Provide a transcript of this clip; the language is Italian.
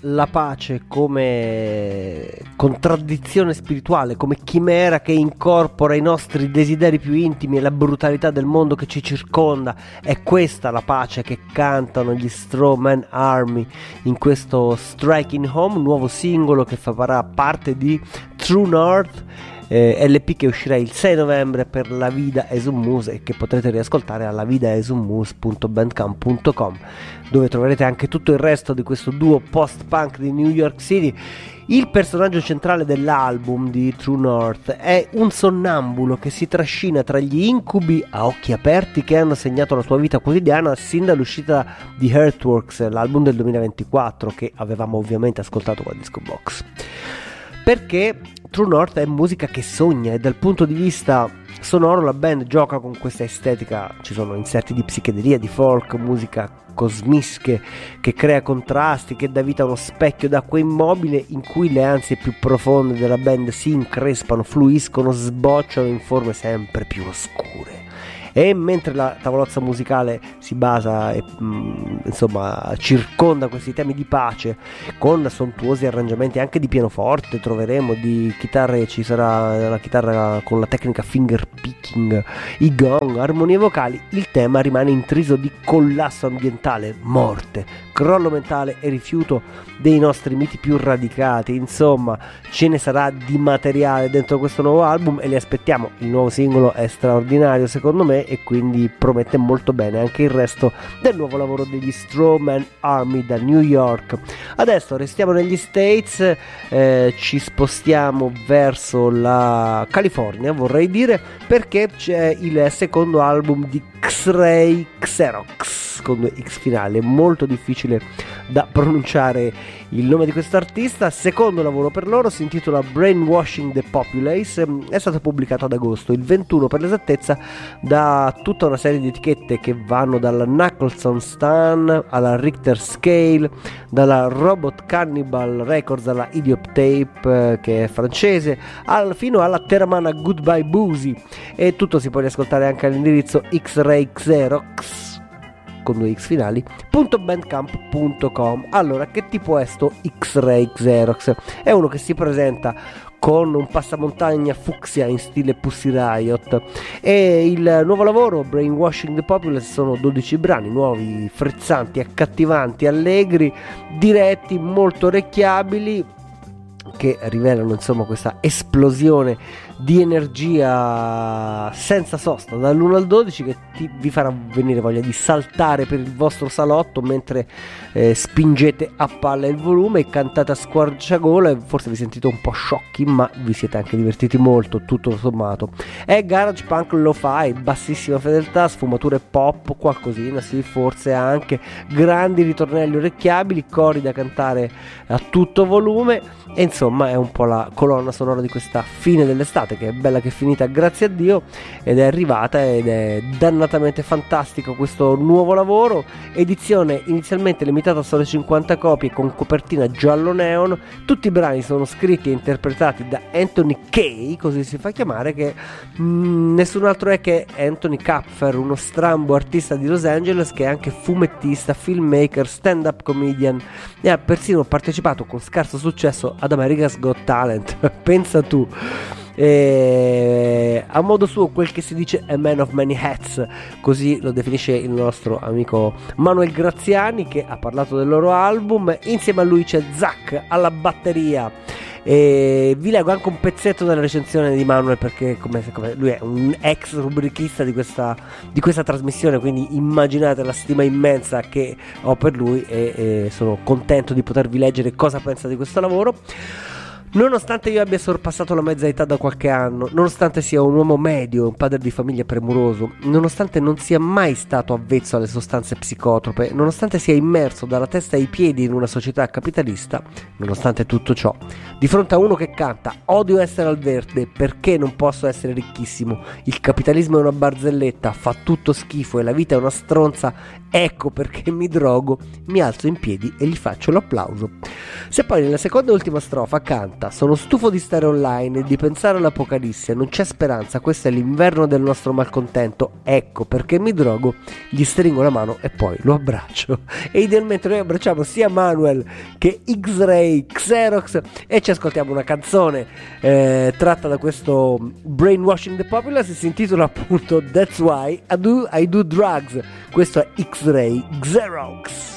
la pace come contraddizione spirituale, come chimera che incorpora i nostri desideri più intimi e la brutalità del mondo che ci circonda. È questa la pace che cantano gli Strawman Army in questo Striking Home, nuovo singolo che farà parte di True North, LP che uscirà il 6 novembre per La Vida es un Mus e che potrete riascoltare a lavidaesunmus.bandcamp.com, dove troverete anche tutto il resto di questo duo post-punk di New York City. Il personaggio centrale dell'album di True North è un sonnambulo che si trascina tra gli incubi a occhi aperti che hanno segnato la sua vita quotidiana sin dall'uscita di Earthworks, l'album del 2024 che avevamo ovviamente ascoltato con Disco Box. Perché True North è musica che sogna e dal punto di vista sonoro la band gioca con questa estetica. Ci sono inserti di psichedelia, di folk, musica cosmische che crea contrasti, che dà vita a uno specchio d'acqua immobile in cui le ansie più profonde della band si increspano, fluiscono, sbocciano in forme sempre più oscure. E mentre la tavolozza musicale si basa e insomma circonda questi temi di pace con sontuosi arrangiamenti anche di pianoforte, troveremo di chitarre, ci sarà la chitarra con la tecnica finger picking, i gong, armonie vocali, il tema rimane intriso di collasso ambientale, morte, crollo mentale e rifiuto dei nostri miti più radicati. Insomma, ce ne sarà di materiale dentro questo nuovo album e li aspettiamo. Il nuovo singolo è straordinario secondo me e quindi promette molto bene anche il resto del nuovo lavoro degli Strawman Army da New York. Adesso restiamo negli States, ci spostiamo verso la California, vorrei dire, perché c'è il secondo album di X-Ray Xerox con due X finale, molto difficile da pronunciare il nome di questo artista. Secondo lavoro per loro si intitola Brainwashing the Populace, è stato pubblicato ad agosto, il 21 per l'esattezza, da tutta una serie di etichette che vanno dalla Knuckleson Stan alla Richter Scale, dalla Robot Cannibal Records alla Idiot Tape che è francese, fino alla Terramana Goodbye Boozy, e tutto si può riascoltare anche all'indirizzo X-Ray Xerox con due X finali .bandcamp.com. Allora, che tipo è sto X-Ray Xerox? È uno che si presenta con un passamontagna fucsia in stile Pussy Riot, e il nuovo lavoro Brainwashing the Populace sono 12 brani nuovi, frizzanti, accattivanti, allegri, diretti, molto orecchiabili, che rivelano insomma questa esplosione di energia senza sosta dall'1 al 12 che vi farà venire voglia di saltare per il vostro salotto mentre spingete a palla il volume e cantate a squarciagola, e forse vi sentite un po' sciocchi ma vi siete anche divertiti molto tutto sommato. È garage punk lo-fi, bassissima fedeltà, sfumature pop, qualcosina sì, forse anche grandi ritornelli orecchiabili, cori da cantare a tutto volume, e insomma è un po' la colonna sonora di questa fine dell'estate che è bella che è finita, grazie a Dio, ed è arrivata ed è dannatamente fantastico questo nuovo lavoro, edizione inizialmente limitata a solo 50 copie con copertina giallo neon. Tutti i brani sono scritti e interpretati da Anthony Kay, così si fa chiamare, che nessun altro è che Anthony Kapfer, uno strambo artista di Los Angeles che è anche fumettista, filmmaker, stand-up comedian e ha persino partecipato con scarso successo ad America's Got Talent. Pensa tu. A modo suo quel che si dice a man of many hats, così lo definisce il nostro amico Manuel Graziani, che ha parlato del loro album. Insieme a lui c'è Zach alla batteria, e vi leggo anche un pezzetto della recensione di Manuel perché come lui è un ex rubrichista di questa trasmissione, quindi immaginate la stima immensa che ho per lui, e sono contento di potervi leggere cosa pensa di questo lavoro. Nonostante io abbia sorpassato la mezza età da qualche anno, nonostante sia un uomo medio, un padre di famiglia premuroso, nonostante non sia mai stato avvezzo alle sostanze psicotrope, nonostante sia immerso dalla testa ai piedi in una società capitalista, nonostante tutto ciò, di fronte a uno che canta "Odio essere al verde perché non posso essere ricchissimo, il capitalismo è una barzelletta, fa tutto schifo e la vita è una stronza, ecco perché mi drogo", mi alzo in piedi e gli faccio l'applauso. Se poi nella seconda e ultima strofa canta canta: sono stufo di stare online e di pensare all'apocalisse, non c'è speranza, questo è l'inverno del nostro malcontento, ecco perché mi drogo, gli stringo la mano e poi lo abbraccio. E idealmente noi abbracciamo sia Manuel che X-Ray Xerox e ci ascoltiamo una canzone tratta da questo Brainwashing the Populace, si intitola appunto That's Why I Do Drugs. Questo è X-Ray Xerox.